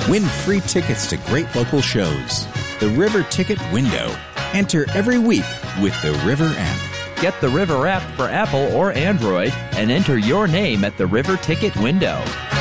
Win free tickets to great local shows. The River Ticket Window. Enter every week with the River app. Get the River app for Apple or Android and enter your name at the River Ticket Window.